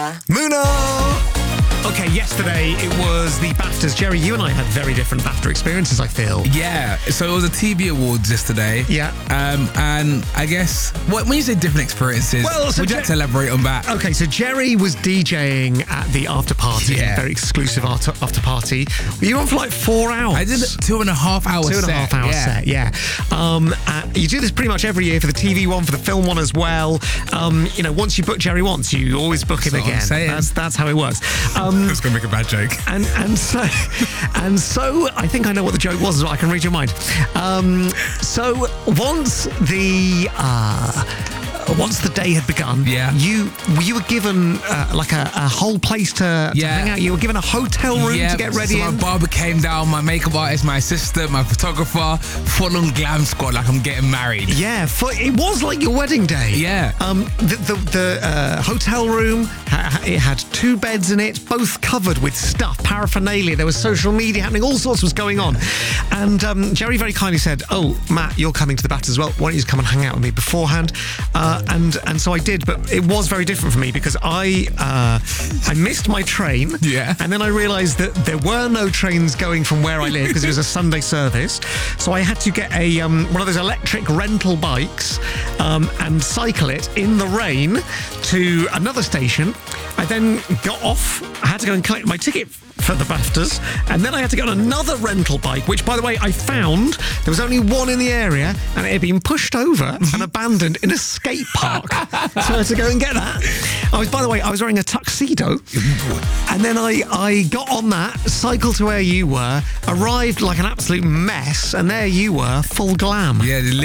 Muno! Okay, yesterday it was the BAFTAs. Jerry, you and I had very different BAFTA experiences, I feel. Yeah, so it was the TV Awards yesterday. Yeah. And I guess, when you say different experiences, would you like to elaborate on that? Okay, so Jerry was DJing at the after party, very exclusive after party. You were on for like 4 hours. I did a 2.5 hour set. 2.5 hour set, yeah. You do this pretty much every year for the TV one, for the film one as well. Once you book Jerry once, you always book him again. That's how it works. I was going to make a bad joke. And so I think I know what the joke was as well. I can read your mind. So once the day had begun, you were given like a whole place to hang out. You were given a hotel room to get ready so my barber came down, my makeup artist, my assistant, my photographer, full-on glam squad, like I'm getting married. Yeah, it was like your wedding day. Yeah. The hotel room, it had 2 beds in it, both covered with stuff, paraphernalia. There was social media happening, all sorts was going on. And Jerry very kindly said, "Oh, Matt, you're coming to the BAFTAs as well. Why don't you just come and hang out with me beforehand?" And so I did, but it was very different for me because I missed my train. Yeah. And then I realised that there were no trains going from where I live because it was a Sunday service. So I had to get one of those electric rental bikes and cycle it in the rain to another station. I then got off. I had to go and collect my ticket for the BAFTAs, and then I had to get on another rental bike, which, by the way, I found there was only one in the area, and it had been pushed over and abandoned in a skate park. So I had to go and get that. I was wearing a tuxedo, and then I got on that, cycled to where you were, arrived like an absolute mess, and there you were, full glam. Yeah,